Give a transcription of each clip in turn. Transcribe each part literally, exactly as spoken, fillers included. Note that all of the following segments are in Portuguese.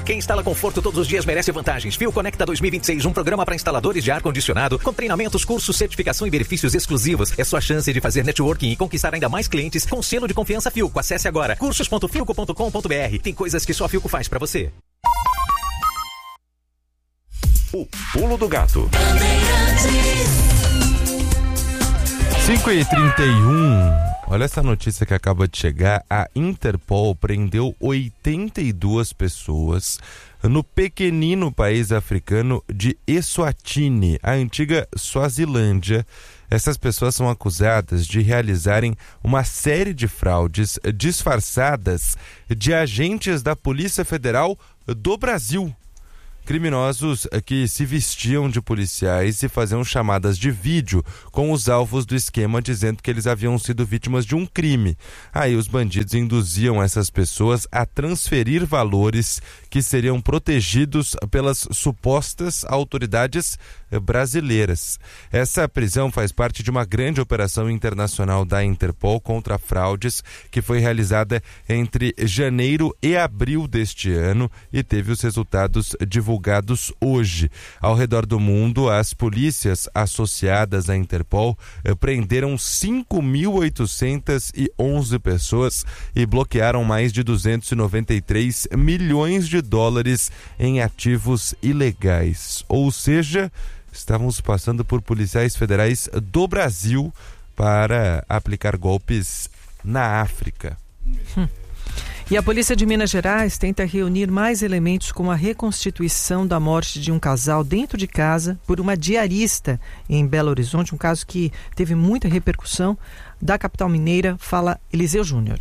Quem instala conforto todos os dias merece vantagens. Fio Conecta dois mil e vinte e seis, um programa para instaladores de ar-condicionado, com treinamentos, cursos, certificação e benefícios exclusivos. É sua chance de fazer networking e conquistar ainda mais clientes com selo de confiança Filco. Acesse agora cursos ponto filco ponto com ponto br. Tem coisas que só a Filco faz para você. O Pulo do Gato. cinco e trinta e um. Olha essa notícia que acaba de chegar. A Interpol prendeu oitenta e duas pessoas no pequenino país africano de Eswatini, a antiga Suazilândia. Essas pessoas são acusadas de realizarem uma série de fraudes disfarçadas de agentes da Polícia Federal do Brasil. Criminosos que se vestiam de policiais e faziam chamadas de vídeo com os alvos do esquema, dizendo que eles haviam sido vítimas de um crime. Aí os bandidos induziam essas pessoas a transferir valores que seriam protegidos pelas supostas autoridades brasileiras. Essa prisão faz parte de uma grande operação internacional da Interpol contra fraudes que foi realizada entre janeiro e abril deste ano e teve os resultados divulgados hoje. Ao redor do mundo, as polícias associadas à Interpol eh, prenderam cinco mil oitocentas e onze pessoas e bloquearam mais de duzentos e noventa e três milhões de dólares em ativos ilegais. Ou seja, estávamos passando por policiais federais do Brasil para aplicar golpes na África. Hum. E a Polícia de Minas Gerais tenta reunir mais elementos como a reconstituição da morte de um casal dentro de casa por uma diarista em Belo Horizonte, um caso que teve muita repercussão. Da capital mineira, fala Eliseu Júnior.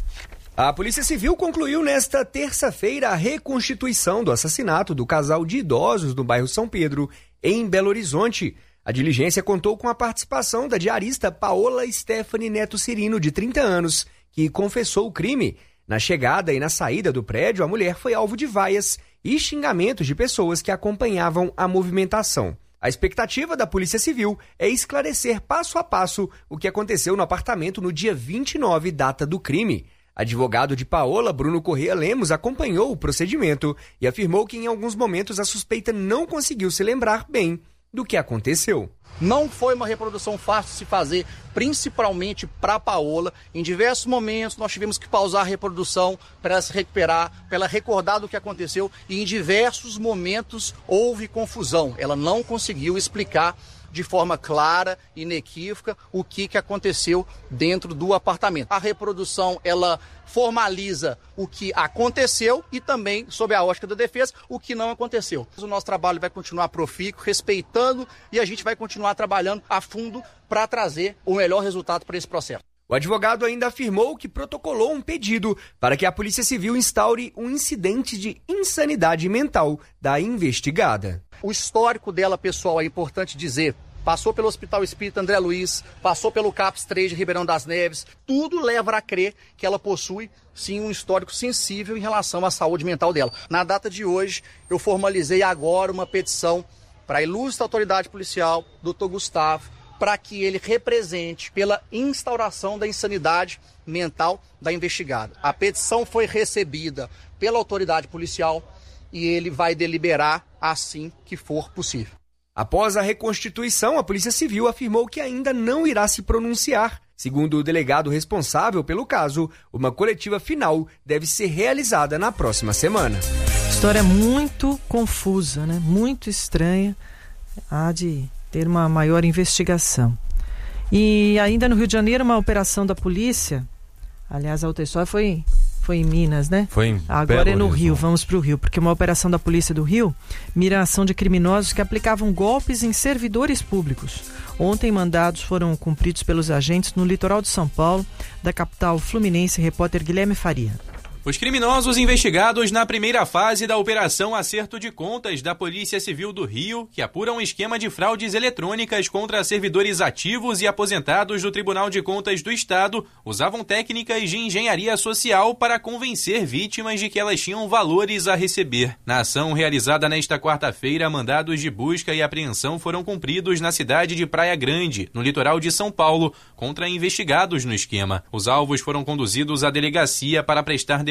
A Polícia Civil concluiu nesta terça-feira a reconstituição do assassinato do casal de idosos no bairro São Pedro, em Belo Horizonte. A diligência contou com a participação da diarista Paola Stephanie Neto Cirino, de trinta anos, que confessou o crime. Na chegada e na saída do prédio, a mulher foi alvo de vaias e xingamentos de pessoas que acompanhavam a movimentação. A expectativa da Polícia Civil é esclarecer passo a passo o que aconteceu no apartamento no dia vinte e nove, data do crime. Advogado de Paola, Bruno Corrêa Lemos, acompanhou o procedimento e afirmou que em alguns momentos a suspeita não conseguiu se lembrar bem do que aconteceu. Não foi uma reprodução fácil de se fazer, principalmente para Paola. Em diversos momentos nós tivemos que pausar a reprodução para ela se recuperar, para ela recordar do que aconteceu, e em diversos momentos houve confusão. Ela não conseguiu explicar de forma clara e inequívoca o que, que aconteceu dentro do apartamento. A reprodução, ela formaliza o que aconteceu e também, sob a ótica da defesa, o que não aconteceu. O nosso trabalho vai continuar profícuo, respeitando, e a gente vai continuar trabalhando a fundo para trazer o melhor resultado para esse processo. O advogado ainda afirmou que protocolou um pedido para que a Polícia Civil instaure um incidente de insanidade mental da investigada. O histórico dela, pessoal, é importante dizer. Passou pelo Hospital Espírita André Luiz, passou pelo CAPS três de Ribeirão das Neves. Tudo leva a crer que ela possui, sim, um histórico sensível em relação à saúde mental dela. Na data de hoje, eu formalizei agora uma petição para a ilustre autoridade policial, doutor Gustavo, para que ele represente pela instauração da insanidade mental da investigada. A petição foi recebida pela autoridade policial e ele vai deliberar assim que for possível. Após a reconstituição, a Polícia Civil afirmou que ainda não irá se pronunciar. Segundo o delegado responsável pelo caso, uma coletiva final deve ser realizada na próxima semana. História muito confusa, né? Muito estranha. Há de ter uma maior investigação. E ainda no Rio de Janeiro, uma operação da polícia. Aliás, a outra história foi... Foi em Minas, né? Foi em Agora Belo é no Horizonte. Rio, vamos para o Rio, porque uma operação da Polícia do Rio mira a ação de criminosos que aplicavam golpes em servidores públicos. Ontem, mandados foram cumpridos pelos agentes no litoral de São Paulo, da capital fluminense. Repórter Guilherme Faria. Os criminosos investigados na primeira fase da Operação Acerto de Contas da Polícia Civil do Rio, que apura um esquema de fraudes eletrônicas contra servidores ativos e aposentados do Tribunal de Contas do Estado, usavam técnicas de engenharia social para convencer vítimas de que elas tinham valores a receber. Na ação realizada nesta quarta-feira, mandados de busca e apreensão foram cumpridos na cidade de Praia Grande, no litoral de São Paulo, contra investigados no esquema. Os alvos foram conduzidos à delegacia para prestar depoimento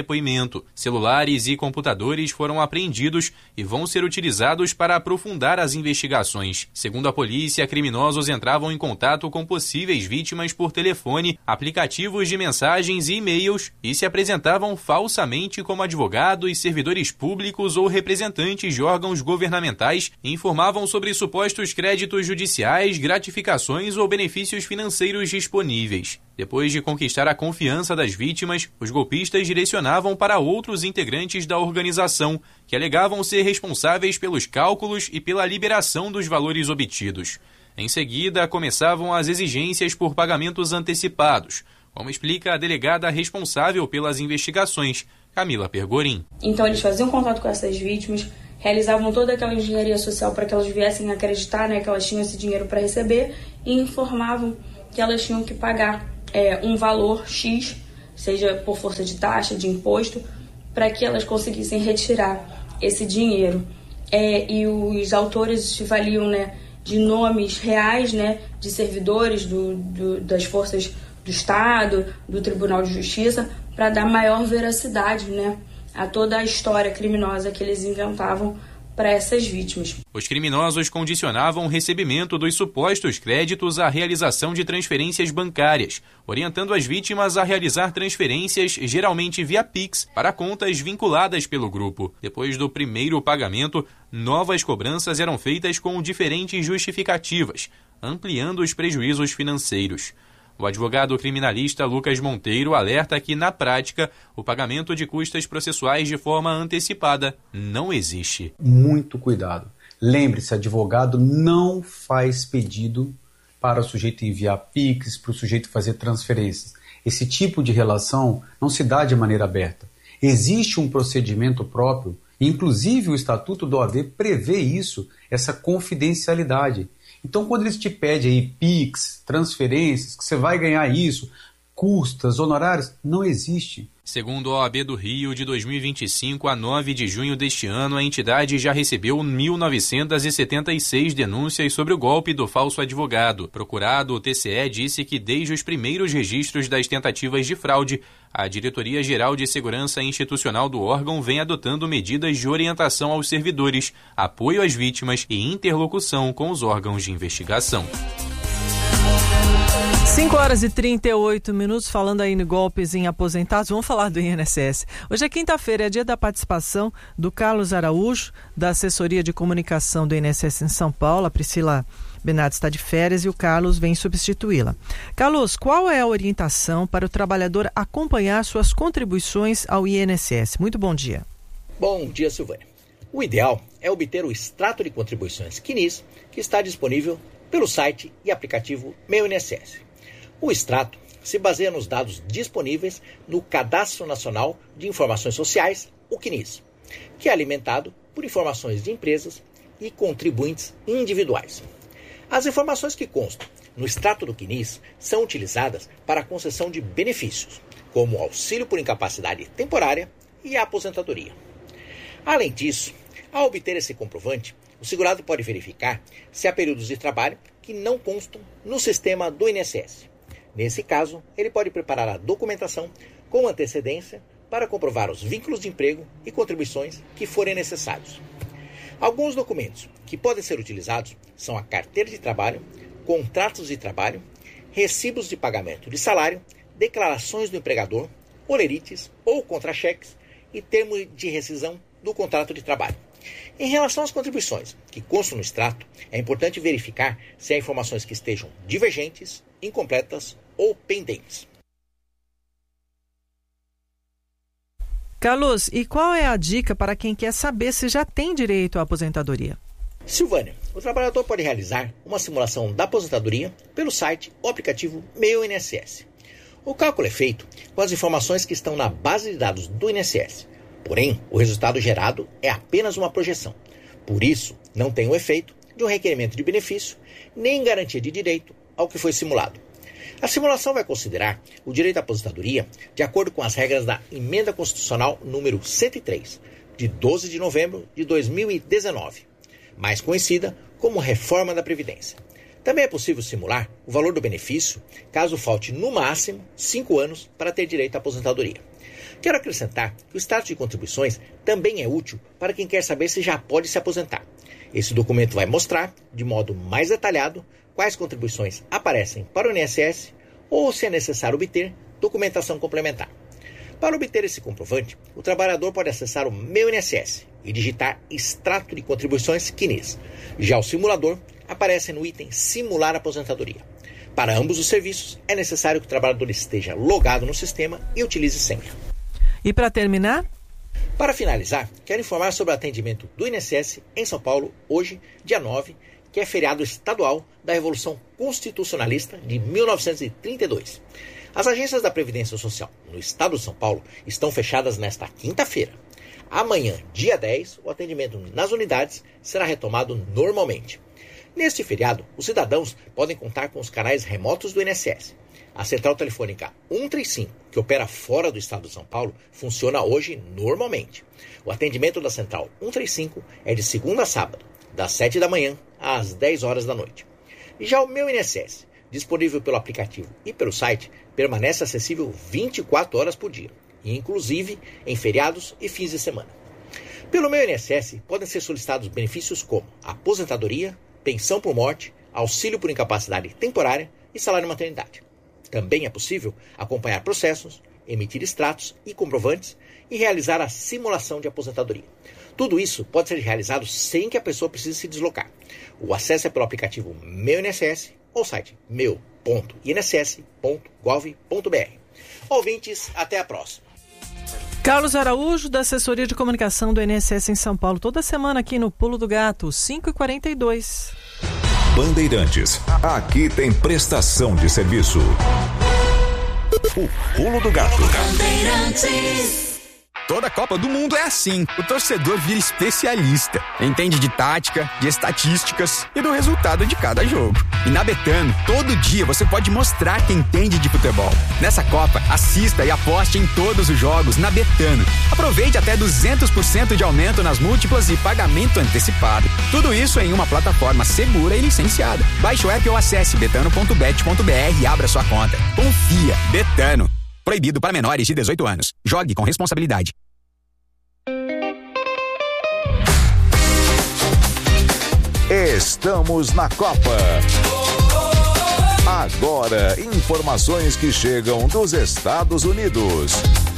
depoimento. Celulares e computadores foram apreendidos e vão ser utilizados para aprofundar as investigações. Segundo a polícia, criminosos entravam em contato com possíveis vítimas por telefone, aplicativos de mensagens e e-mails e se apresentavam falsamente como advogados, servidores públicos ou representantes de órgãos governamentais e informavam sobre supostos créditos judiciais, gratificações ou benefícios financeiros disponíveis. Depois de conquistar a confiança das vítimas, os golpistas direcionavam para outros integrantes da organização, que alegavam ser responsáveis pelos cálculos e pela liberação dos valores obtidos. Em seguida, começavam as exigências por pagamentos antecipados, como explica a delegada responsável pelas investigações, Camila Pergorin. Então eles faziam contato com essas vítimas, realizavam toda aquela engenharia social para que elas viessem acreditar, né, que elas tinham esse dinheiro para receber e informavam que elas tinham que pagar é, um valor X, seja por força de taxa, de imposto, para que elas conseguissem retirar esse dinheiro. É, e os autores se valiam, né, de nomes reais, né, de servidores do, do, das forças do Estado, do Tribunal de Justiça, para dar maior veracidade, né, a toda a história criminosa que eles inventavam para essas vítimas. Os criminosos condicionavam o recebimento dos supostos créditos à realização de transferências bancárias, orientando as vítimas a realizar transferências, geralmente via Pix, para contas vinculadas pelo grupo. Depois do primeiro pagamento, novas cobranças eram feitas com diferentes justificativas, ampliando os prejuízos financeiros. O advogado criminalista Lucas Monteiro alerta que, na prática, o pagamento de custas processuais de forma antecipada não existe. Muito cuidado. Lembre-se, advogado não faz pedido para o sujeito enviar Pix, para o sujeito fazer transferências. Esse tipo de relação não se dá de maneira aberta. Existe um procedimento próprio, inclusive o Estatuto da O A B prevê isso, essa confidencialidade. Então, quando eles te pedem aí Pix, transferências, que você vai ganhar isso, custas, honorários, não existe. Segundo a O A B do Rio, de dois mil e vinte e cinco a nove de junho deste ano, a entidade já recebeu mil novecentas e setenta e seis denúncias sobre o golpe do falso advogado. Procurado, o T C E disse que desde os primeiros registros das tentativas de fraude, a Diretoria-Geral de Segurança Institucional do órgão vem adotando medidas de orientação aos servidores, apoio às vítimas e interlocução com os órgãos de investigação. cinco horas e trinta e oito minutos, falando aí em golpes em aposentados, vamos falar do I N S S. Hoje é quinta-feira, é dia da participação do Carlos Araújo, da Assessoria de Comunicação do I N S S em São Paulo. A Priscila Bernardes está de férias e o Carlos vem substituí-la. Carlos, qual é a orientação para o trabalhador acompanhar suas contribuições ao I N S S? Muito bom dia. Bom dia, Silvânia. O ideal é obter o extrato de contribuições C N I S, que está disponível pelo site e aplicativo Meu I N S S. O extrato se baseia nos dados disponíveis no Cadastro Nacional de Informações Sociais, o C N I S, que é alimentado por informações de empresas e contribuintes individuais. As informações que constam no extrato do C N I S são utilizadas para a concessão de benefícios, como o auxílio por incapacidade temporária e a aposentadoria. Além disso, ao obter esse comprovante, o segurado pode verificar se há períodos de trabalho que não constam no sistema do I N S S. Nesse caso, ele pode preparar a documentação com antecedência para comprovar os vínculos de emprego e contribuições que forem necessários. Alguns documentos que podem ser utilizados são a carteira de trabalho, contratos de trabalho, recibos de pagamento de salário, declarações do empregador, olerites ou contra-cheques e termo de rescisão do contrato de trabalho. Em relação às contribuições que constam no extrato, é importante verificar se há informações que estejam divergentes, incompletas ou pendentes. Carlos, e qual é a dica para quem quer saber se já tem direito à aposentadoria? Silvânia, o trabalhador pode realizar uma simulação da aposentadoria pelo site ou aplicativo Meu I N S S. O cálculo é feito com as informações que estão na base de dados do I N S S. Porém, o resultado gerado é apenas uma projeção. Por isso, não tem o efeito de um requerimento de benefício, nem garantia de direito ao que foi simulado. A simulação vai considerar o direito à aposentadoria de acordo com as regras da Emenda Constitucional número cento e três, de doze de novembro de dois mil e dezenove, mais conhecida como Reforma da Previdência. Também é possível simular o valor do benefício, caso falte no máximo cinco anos para ter direito à aposentadoria. Quero acrescentar que o extrato de contribuições também é útil para quem quer saber se já pode se aposentar. Esse documento vai mostrar, de modo mais detalhado, quais contribuições aparecem para o I N S S ou se é necessário obter documentação complementar. Para obter esse comprovante, o trabalhador pode acessar o Meu I N S S e digitar Extrato de Contribuições C N I S. Já o simulador aparece no item Simular Aposentadoria. Para ambos os serviços, é necessário que o trabalhador esteja logado no sistema e utilize senha. E para terminar? Para finalizar, quero informar sobre o atendimento do I N S S em São Paulo, hoje, dia nove, que é feriado estadual da Revolução Constitucionalista de mil novecentos e trinta e dois. As agências da Previdência Social no estado de São Paulo estão fechadas nesta quinta-feira. Amanhã, dia dez, o atendimento nas unidades será retomado normalmente. Neste feriado, os cidadãos podem contar com os canais remotos do I N S S. A central telefônica cento e trinta e cinco, que opera fora do estado de São Paulo, funciona hoje normalmente. O atendimento da central cento e trinta e cinco é de segunda a sábado, das sete da manhã às dez horas da noite. E já o Meu I N S S, disponível pelo aplicativo e pelo site, permanece acessível vinte e quatro horas por dia, inclusive em feriados e fins de semana. Pelo Meu I N S S, podem ser solicitados benefícios como aposentadoria, pensão por morte, auxílio por incapacidade temporária e salário maternidade. Também é possível acompanhar processos, emitir extratos e comprovantes e realizar a simulação de aposentadoria. Tudo isso pode ser realizado sem que a pessoa precise se deslocar. O acesso é pelo aplicativo Meu I N S S ou site meu ponto i n s s ponto gov ponto b r. Ouvintes, até a próxima. Carlos Araújo, da Assessoria de Comunicação do I N S S em São Paulo, toda semana aqui no Pulo do Gato, cinco e quarenta e dois. Bandeirantes, aqui tem prestação de serviço. O Pulo do Gato. Bandeirantes. Toda Copa do Mundo é assim. O torcedor vira especialista. Entende de tática, de estatísticas e do resultado de cada jogo. E na Betano, todo dia você pode mostrar que entende de futebol. Nessa Copa, assista e aposte em todos os jogos na Betano. Aproveite até duzentos por cento de aumento nas múltiplas e pagamento antecipado. Tudo isso em uma plataforma segura e licenciada. Baixe o app ou acesse betano ponto bet ponto b r e abra sua conta. Confia. Betano. Proibido para menores de dezoito anos. Jogue com responsabilidade. Estamos na Copa. Agora, informações que chegam dos Estados Unidos.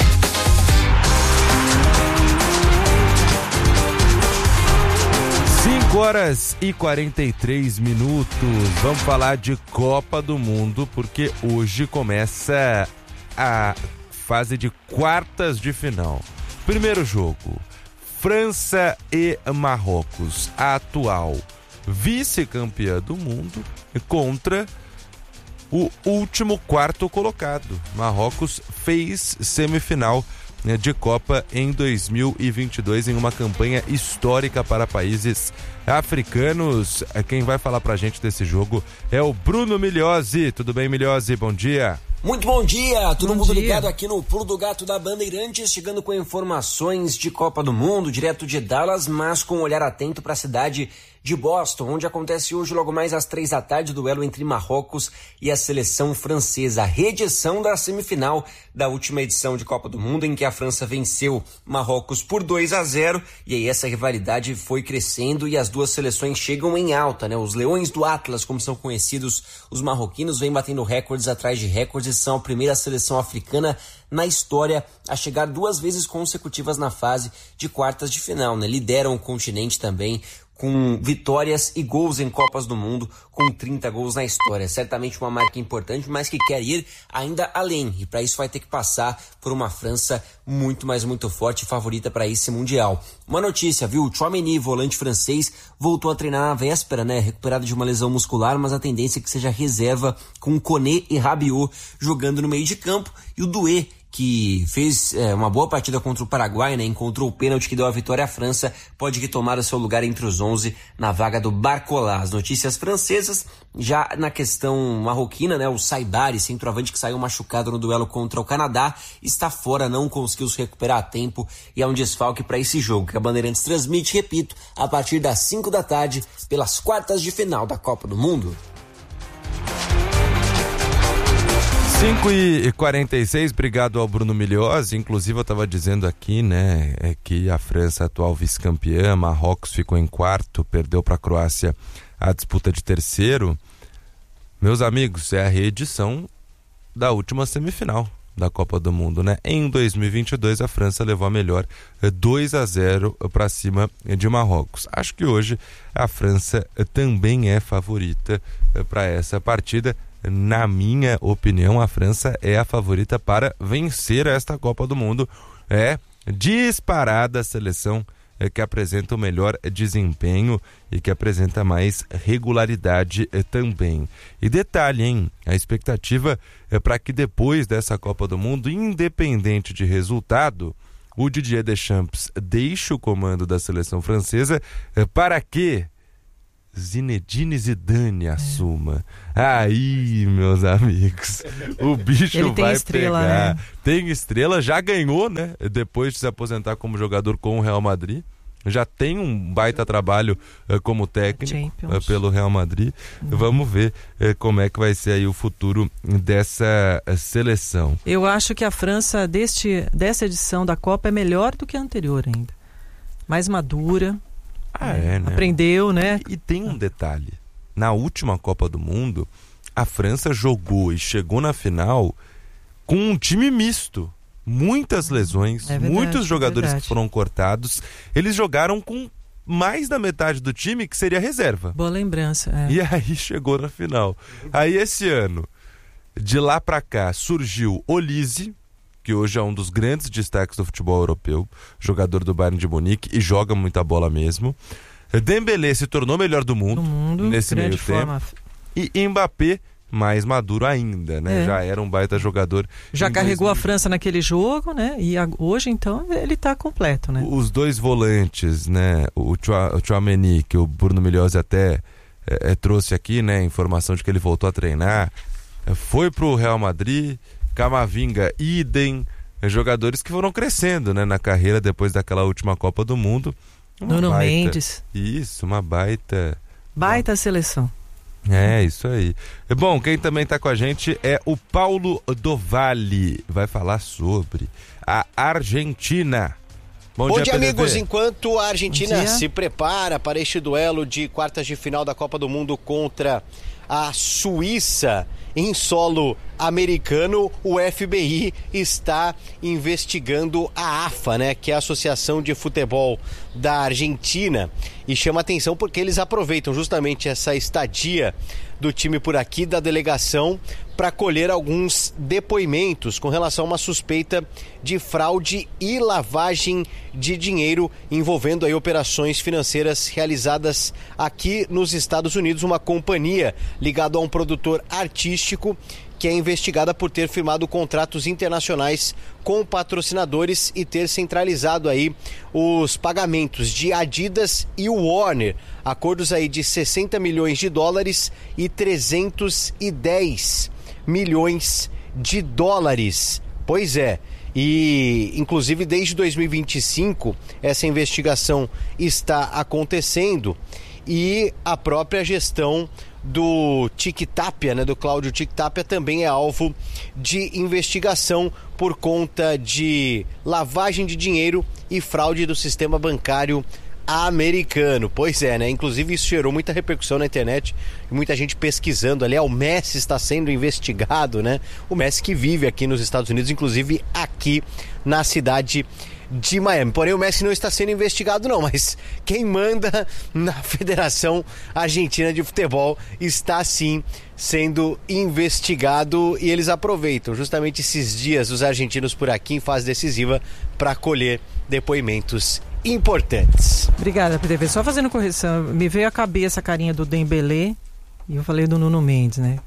cinco horas e quarenta e três minutos. Vamos falar de Copa do Mundo, porque hoje começa a fase de quartas de final. Primeiro jogo, França e Marrocos, a atual vice-campeã do mundo contra o último quarto colocado. Marrocos fez semifinal de Copa em dois mil e vinte e dois em uma campanha histórica para países africanos. Quem vai falar pra gente desse jogo é o Bruno Migliozzi. Tudo bem, Migliozzi? Bom dia. Muito bom dia, todo Bom mundo dia. ligado aqui no Pulo do Gato da Bandeirantes, chegando com informações de Copa do Mundo, direto de Dallas, mas com um olhar atento para a cidade de Boston, onde acontece hoje logo mais às três da tarde o duelo entre Marrocos e a seleção francesa, a reedição da semifinal da última edição de Copa do Mundo, em que a França venceu Marrocos por dois a zero, e aí essa rivalidade foi crescendo e as duas seleções chegam em alta, né? Os Leões do Atlas, como são conhecidos os marroquinos, vêm batendo recordes atrás de recordes, são a primeira seleção africana na história a chegar duas vezes consecutivas na fase de quartas de final, né? Lideram o continente também com vitórias e gols em Copas do Mundo, com trinta gols na história. Certamente uma marca importante, mas que quer ir ainda além. E para isso vai ter que passar por uma França muito, mas muito forte e favorita para esse Mundial. Uma notícia, viu? O Tchouaméni, volante francês, voltou a treinar na véspera, né? Recuperado de uma lesão muscular, mas a tendência é que seja reserva com Koné e Rabiot jogando no meio de campo. E o Doué, que fez é, uma boa partida contra o Paraguai, né? Encontrou o pênalti que deu a vitória à França, pode retomar o seu lugar entre os onze na vaga do Barcola. As notícias francesas, já na questão marroquina, né? O Saibari, centroavante que saiu machucado no duelo contra o Canadá, está fora, não conseguiu se recuperar a tempo e é um desfalque para esse jogo, que a Bandeirantes transmite, repito, a partir das cinco da tarde, pelas quartas de final da Copa do Mundo. cinco e quarenta e seis, obrigado ao Bruno Milhiosi. Inclusive eu estava dizendo aqui, né, é que a França, atual vice-campeã, Marrocos ficou em quarto, perdeu para a Croácia a disputa de terceiro. Meus amigos, é a reedição da última semifinal da Copa do Mundo, né? Em dois mil e vinte e dois a França levou a melhor dois a zero para cima de Marrocos. Acho que hoje a França também é favorita para essa partida. Na minha opinião, a França é a favorita para vencer esta Copa do Mundo. É disparada a seleção que apresenta o melhor desempenho e que apresenta mais regularidade também. E detalhe, hein? A expectativa é para que depois dessa Copa do Mundo, independente de resultado, o Didier Deschamps deixe o comando da seleção francesa para que Zinedine Zidane assuma. Aí, meus amigos, o bicho Ele tem vai estrela, pegar. né? Tem estrela, já ganhou, né? Depois de se aposentar como jogador com o Real Madrid. Já tem um baita trabalho uh, como técnico uh, pelo Real Madrid. Uhum. Vamos ver uh, como é que vai ser aí o futuro dessa uh, seleção. Eu acho que a França deste, dessa edição da Copa é melhor do que a anterior ainda. Mais madura. Ah, é, né? Aprendeu, né? E, e tem um detalhe. Na última Copa do Mundo, a França jogou e chegou na final com um time misto. Muitas lesões, é verdade, muitos jogadores é que foram cortados. Eles jogaram com mais da metade do time que seria reserva. Boa lembrança. É. E aí chegou na final. Aí esse ano, de lá pra cá, surgiu Olise, que hoje é um dos grandes destaques do futebol europeu, jogador do Bayern de Munique e joga muita bola mesmo. Dembélé se tornou melhor do mundo, do mundo nesse meio forma. tempo. E Mbappé, mais maduro ainda, né? É. Já era um baita jogador. Já carregou dois mil... a França naquele jogo, né? E a... hoje, então, ele tá completo, né? Os dois volantes, né? O Tchouaméni, que o Bruno Milhiosi até é, trouxe aqui, né? Informação de que ele voltou a treinar. Foi pro Real Madrid. Camavinga, idem. Jogadores que foram crescendo, né? Na carreira depois daquela última Copa do Mundo. Uma Nuno baita... Mendes. Isso, uma baita... Baita seleção. É, isso aí. Bom, quem também está com a gente é o Paulo do Vale. Vai falar sobre a Argentina. Bom, Bom dia, dia amigos. Enquanto a Argentina se prepara para este duelo de quartas de final da Copa do Mundo contra a Suíça em solo americano, o F B I está investigando a AFA, né, que é a Associação de Futebol da Argentina, e chama atenção porque eles aproveitam justamente essa estadia do time por aqui, da delegação, para colher alguns depoimentos com relação a uma suspeita de fraude e lavagem de dinheiro envolvendo aí operações financeiras realizadas aqui nos Estados Unidos, uma companhia ligada a um produtor artístico que é investigada por ter firmado contratos internacionais com patrocinadores e ter centralizado aí os pagamentos de Adidas e Warner, acordos aí de sessenta milhões de dólares e trezentos e dez milhões de dólares. Pois é, e inclusive desde dois mil e vinte e cinco essa investigação está acontecendo e a própria gestão do Tic Tapia, né, do Cláudio Tic Tapia, também é alvo de investigação por conta de lavagem de dinheiro e fraude do sistema bancário americano. Pois é, né? Inclusive isso gerou muita repercussão na internet e muita gente pesquisando ali. Ah, o Messi está sendo investigado, né? O Messi que vive aqui nos Estados Unidos, inclusive aqui na cidade de Miami. Porém, o Messi não está sendo investigado não, mas quem manda na Federação Argentina de Futebol está sim sendo investigado, e eles aproveitam justamente esses dias dos argentinos por aqui em fase decisiva para colher depoimentos importantes. Obrigada, P T V. Só fazendo correção, me veio à cabeça a carinha do Dembélé e eu falei do Nuno Mendes, né?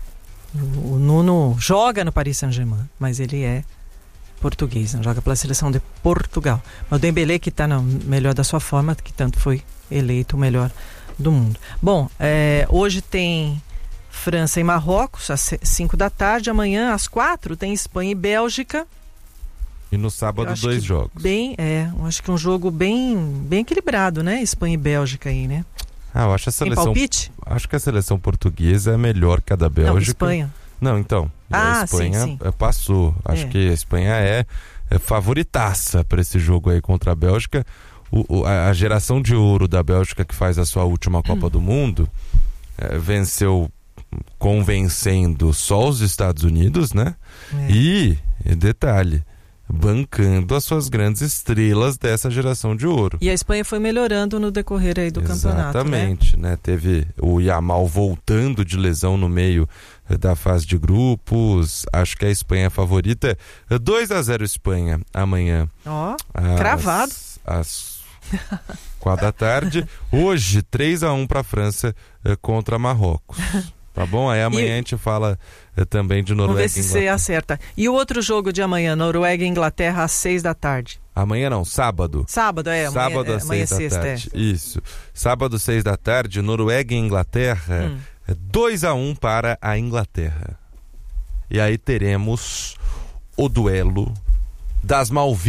O Nuno joga no Paris Saint-Germain, mas ele é português, não joga pela seleção de Portugal. Mas o Dembélé, que está no melhor da sua forma, que tanto foi eleito o melhor do mundo. Bom, é, hoje tem França e Marrocos às cinco da tarde. Amanhã às quatro tem Espanha e Bélgica. E no sábado dois jogos. Bem, é, eu acho que um jogo bem, bem equilibrado, né? Espanha e Bélgica aí, né? Ah, eu acho a seleção. Tem palpite? Acho que a seleção portuguesa é melhor que a da Bélgica. Não, Espanha. Não, então, ah, a Espanha sim, sim. passou. Acho é. que a Espanha é, é favoritaça para esse jogo aí contra a Bélgica. O, o, a geração de ouro da Bélgica, que faz a sua última Copa hum. do Mundo, é, venceu convencendo só os Estados Unidos, né? É. E, detalhe, bancando as suas grandes estrelas dessa geração de ouro. E a Espanha foi melhorando no decorrer aí do campeonato, Exatamente, né? né? Teve o Yamal voltando de lesão no meio da fase de grupos. Acho que a Espanha é favorita. dois a zero Espanha amanhã. Ó, oh, cravado. Às quatro da tarde. Hoje, três a um para a França eh, contra Marrocos. Tá bom? Aí amanhã e... a gente fala eh, também de Noruega e Inglaterra. Vamos ver se você acerta. E o outro jogo de amanhã, Noruega e Inglaterra, às seis da tarde. Amanhã não, sábado. Sábado, é. Amanhã, sábado às amanhã seis da sexta, tarde. É. Isso. Sábado, seis da tarde, Noruega e Inglaterra. Hum. dois a um para a Inglaterra. E aí teremos o duelo das Malvinas.